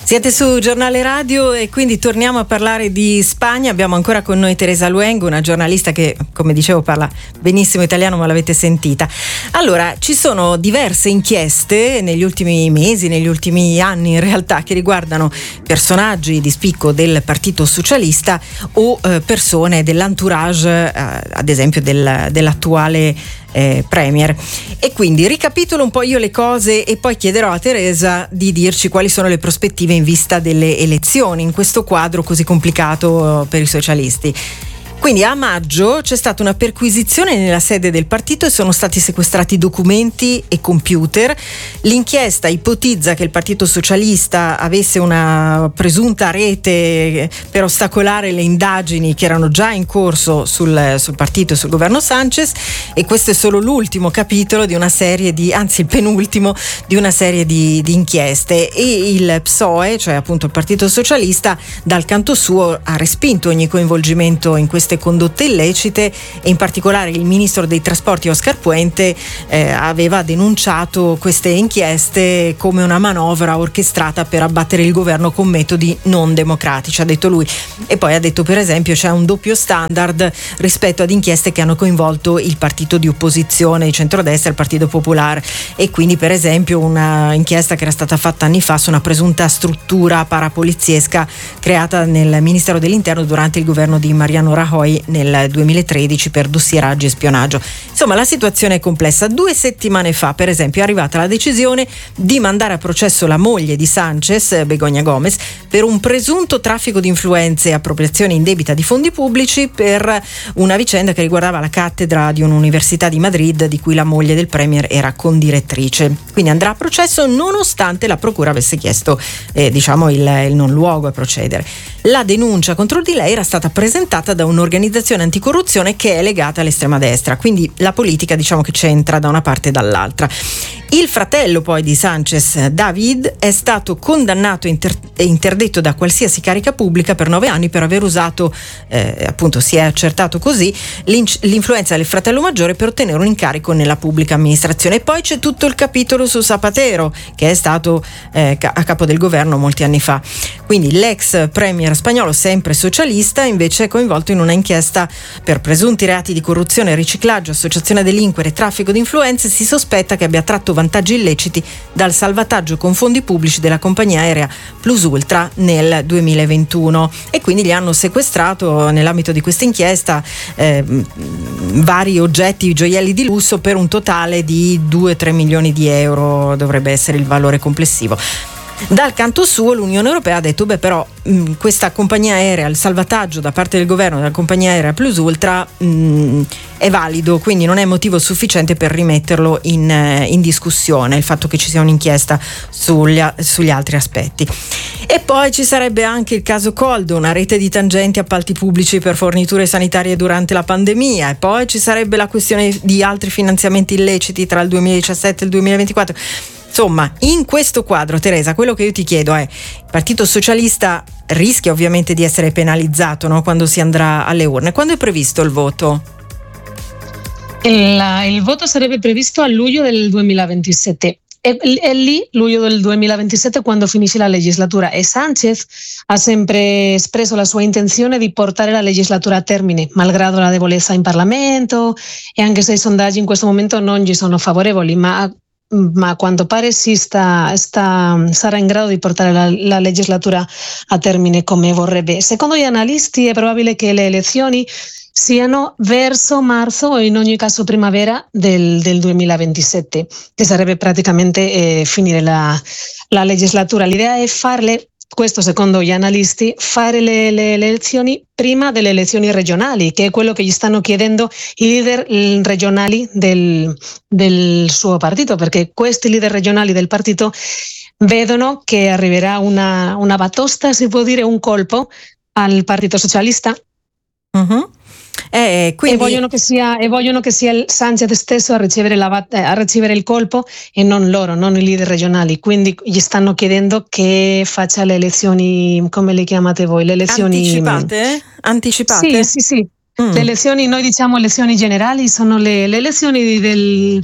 Siete su Giornale Radio e quindi torniamo a parlare di Spagna. Abbiamo ancora con noi Teresa Luengo, una giornalista che, come dicevo, parla benissimo italiano, ma l'avete sentita. Allora, ci sono diverse inchieste negli ultimi mesi, negli ultimi anni in realtà, che riguardano personaggi di spicco del Partito Socialista o persone dell'entourage, ad esempio dell'attuale Premier. E quindi ricapitolo un po' io le cose e poi chiederò a Teresa di dirci quali sono le prospettive in vista delle elezioni in questo quadro così complicato per i socialisti. Quindi a maggio c'è stata una perquisizione nella sede del partito e sono stati sequestrati documenti e computer. L'inchiesta ipotizza che il Partito Socialista avesse una presunta rete per ostacolare le indagini che erano già in corso sul partito e sul governo Sánchez, e questo è solo l'ultimo capitolo di una serie anzi il penultimo di una serie di inchieste. E il PSOE, cioè appunto il Partito Socialista, dal canto suo ha respinto ogni coinvolgimento in queste condotte illecite, e in particolare il ministro dei trasporti Oscar Puente aveva denunciato queste inchieste come una manovra orchestrata per abbattere il governo con metodi non democratici, ha detto lui. E poi ha detto, per esempio, c'è un doppio standard rispetto ad inchieste che hanno coinvolto il partito di opposizione, il centrodestra, il Partito Popolare, e quindi per esempio una inchiesta che era stata fatta anni fa su una presunta struttura parapoliziesca creata nel Ministero dell'Interno durante il governo di Mariano Rajoy nel 2013 per dossieraggi e spionaggio. Insomma, la situazione è complessa. 2 settimane fa, per esempio, è arrivata la decisione di mandare a processo la moglie di Sánchez, Begoña Gómez, per un presunto traffico di influenze e appropriazione indebita di fondi pubblici per una vicenda che riguardava la cattedra di un'università di Madrid di cui la moglie del premier era condirettrice. Quindi andrà a processo nonostante la procura avesse chiesto il non luogo a procedere. La denuncia contro di lei era stata presentata da un'organizzazione anticorruzione che è legata all'estrema destra, quindi la politica diciamo che c'entra da una parte e dall'altra. Il fratello poi di Sánchez, David, è stato condannato e interdetto da qualsiasi carica pubblica per 9 anni per aver usato, appunto si è accertato così, l'influenza del fratello maggiore per ottenere un incarico nella pubblica amministrazione. E poi c'è tutto il capitolo su Zapatero, che è stato a capo del governo molti anni fa. Quindi l'ex premier spagnolo, sempre socialista, invece è coinvolto in una inchiesta per presunti reati di corruzione, riciclaggio, associazione a delinquere e traffico di influenze. Si sospetta che abbia tratto vantaggi illeciti dal salvataggio con fondi pubblici della compagnia aerea Plus Ultra nel 2021, e quindi gli hanno sequestrato nell'ambito di questa inchiesta vari oggetti, gioielli di lusso per un totale di 2-3 milioni di euro dovrebbe essere il valore complessivo. Dal canto suo l'Unione Europea ha detto però questa compagnia aerea, il salvataggio da parte del governo della compagnia aerea Plus Ultra è valido, quindi non è motivo sufficiente per rimetterlo in discussione il fatto che ci sia un'inchiesta sugli altri aspetti. E poi ci sarebbe anche il caso Coldo, una rete di tangenti appalti pubblici per forniture sanitarie durante la pandemia, e poi ci sarebbe la questione di altri finanziamenti illeciti tra il 2017 e il 2024. Insomma, in questo quadro, Teresa, quello che io ti chiedo è: il Partito Socialista rischia ovviamente di essere penalizzato, no? Quando si andrà alle urne. Quando è previsto il voto? Il voto sarebbe previsto a luglio del 2027. È lì, luglio del 2027, quando finisce la legislatura, e Sánchez ha sempre espresso la sua intenzione di portare la legislatura a termine, malgrado la debolezza in Parlamento, e anche se i sondaggi in questo momento non gli sono favorevoli, ma a quanto pare sarà in grado di portare la legislatura a termine come vorrebbe. Secondo gli analisti è probabile che le elezioni siano verso marzo o in ogni caso primavera del 2027, che sarebbe praticamente finire la legislatura. L'idea è farle, questo secondo gli analisti, fare le elezioni prima delle elezioni regionali, che è quello che gli stanno chiedendo i leader regionali del suo partito, perché questi leader regionali del partito vedono che arriverà una batosta, si può dire, un colpo al Partito Socialista. Uh-huh. Quindi... e vogliono che sia il Sánchez stesso a ricevere il colpo e non loro, non i leader regionali. Quindi gli stanno chiedendo che faccia le elezioni, come le chiamate voi? Le elezioni anticipate? Sì. Le elezioni, noi diciamo elezioni generali, sono le elezioni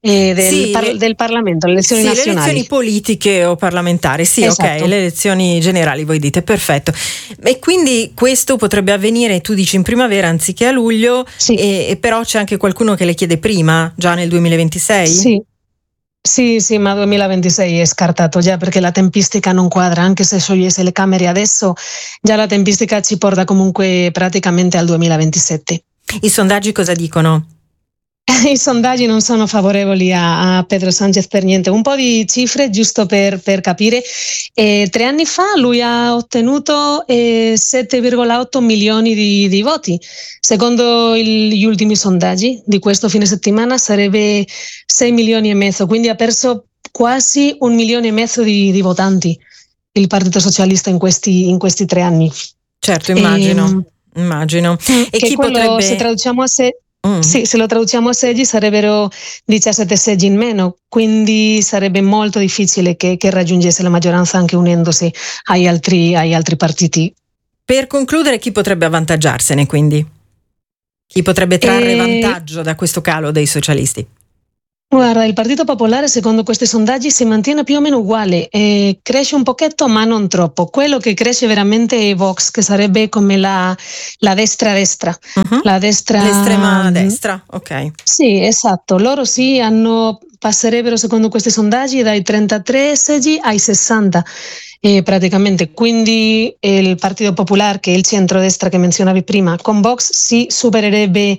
del Parlamento, le elezioni nazionali. Le elezioni politiche o parlamentari, sì, esatto. Ok, le elezioni generali voi dite, perfetto. E quindi questo potrebbe avvenire, tu dici, in primavera anziché a luglio, sì. e però c'è anche qualcuno che le chiede prima, già nel 2026? Sì, ma 2026 è scartato già perché la tempistica non quadra, anche se sciogliesse le Camere adesso, già la tempistica ci porta comunque praticamente al 2027. I sondaggi cosa dicono? I sondaggi non sono favorevoli a Pedro Sánchez per niente. Un po' di cifre giusto per capire. 3 anni fa lui ha ottenuto 7,8 milioni di voti. Secondo gli ultimi sondaggi di questo fine settimana sarebbe 6 milioni e mezzo, quindi ha perso quasi 1,5 milioni di votanti il Partito Socialista in questi 3 anni. Certo, immagino. E chi potrebbe... Se traduciamo a Sì, se lo traduciamo a seggi sarebbero 17 seggi in meno, quindi sarebbe molto difficile che raggiungesse la maggioranza anche unendosi agli altri partiti. Per concludere, chi potrebbe avvantaggiarsene quindi? Chi potrebbe trarre vantaggio da questo calo dei socialisti? Guarda, il Partito Popolare secondo questi sondaggi si mantiene più o meno uguale, cresce un pochetto ma non troppo. Quello che cresce veramente è Vox, che sarebbe come la destra-destra. La destra... L'estrema destra, ok. Sì, esatto. Loro sì passerebbero secondo questi sondaggi dai 33 seggi ai 60 praticamente. Quindi il Partito Popolare, che è il centrodestra che menzionavi prima, con Vox si supererebbe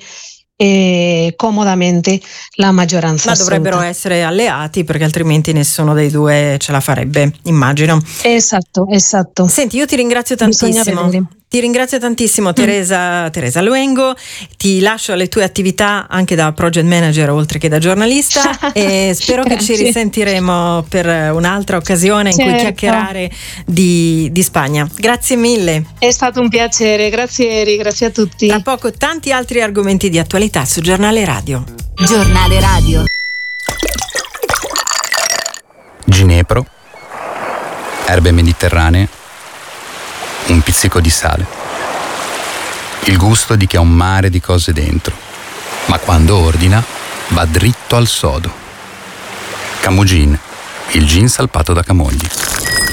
comodamente la maggioranza. Ma dovrebbero essere alleati, perché altrimenti nessuno dei due ce la farebbe, immagino. Esatto. Senti, io ti ringrazio tantissimo. Teresa Luengo, ti lascio alle tue attività anche da project manager oltre che da giornalista e spero che ci risentiremo per un'altra occasione in cui chiacchierare di Spagna. Grazie mille. È stato un piacere, grazie Eri, grazie a tutti. Tra poco tanti altri argomenti di attualità su Giornale Radio. Giornale Radio. Ginepro, erbe mediterranee, un pizzico di sale. Il gusto di chi ha un mare di cose dentro, ma quando ordina va dritto al sodo. Camogin, il gin salpato da Camogli.